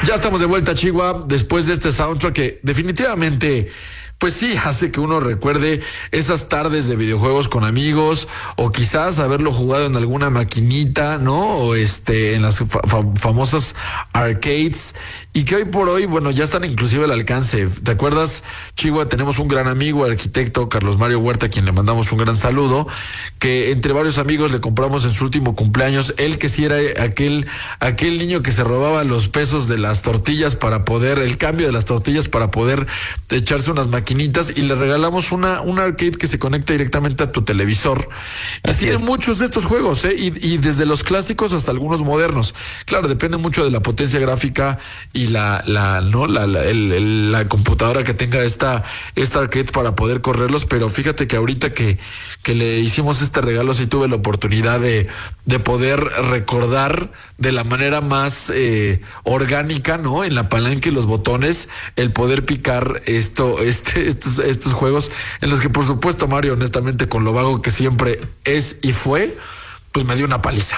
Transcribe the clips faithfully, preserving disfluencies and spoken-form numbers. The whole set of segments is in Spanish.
Ya estamos de vuelta, Chihuahua, después de este soundtrack que definitivamente, pues sí, hace que uno recuerde esas tardes de videojuegos con amigos, o quizás haberlo jugado en alguna maquinita, ¿no? O este, en las fa- fa- famosas arcades, y que hoy por hoy, bueno, ya están inclusive al alcance. ¿Te acuerdas, Chihuahua? Tenemos un gran amigo, el arquitecto Carlos Mario Huerta, a quien le mandamos un gran saludo, que entre varios amigos le compramos en su último cumpleaños, él que sí era aquel, aquel niño que se robaba los pesos de las tortillas para poder, el cambio de las tortillas para poder echarse unas maquinitas, y le regalamos una, una arcade que se conecta directamente a tu televisor. Y Así tiene es. muchos de estos juegos, ¿eh? Y, y desde los clásicos hasta algunos modernos. Claro, depende mucho de la potencia gráfica y la, la, ¿no? La, la, el, el, la computadora que tenga esta, esta arcade para poder correrlos, pero fíjate que ahorita que, que le hicimos este regalo, sí tuve la oportunidad de, de poder recordar de la manera más eh, orgánica, ¿no? En la palanca y los botones, el poder picar esto, este, estos, estos juegos, en los que por supuesto Mario, honestamente, con lo vago que siempre es y fue, pues me dio una paliza.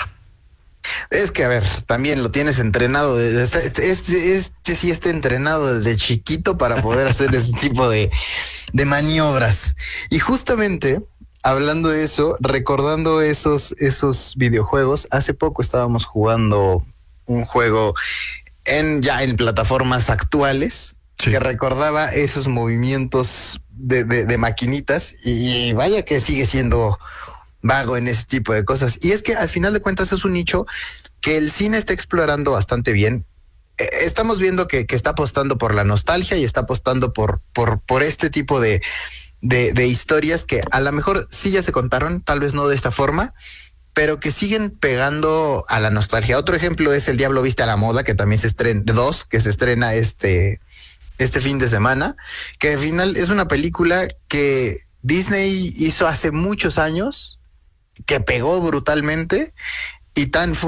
Es que, a ver, también lo tienes entrenado. Desde este, este, este, este sí está entrenado desde chiquito para poder hacer ese tipo de, de maniobras. Y justamente, hablando de eso, recordando esos, esos videojuegos, hace poco estábamos jugando un juego en ya en plataformas actuales, sí, que recordaba esos movimientos de, de, de maquinitas, y vaya que sigue siendo vago en ese tipo de cosas. Y es que al final de cuentas es un nicho que el cine está explorando bastante bien. Eh, estamos viendo que, que está apostando por la nostalgia y está apostando por, por, por este tipo de, de, de historias que a lo mejor sí ya se contaron, tal vez no de esta forma, pero que siguen pegando a la nostalgia. Otro ejemplo es El Diablo Viste a la Moda, que también se estrena, dos, que se estrena este, este fin de semana, que al final es una película que Disney hizo hace muchos años, que pegó brutalmente, y tan fue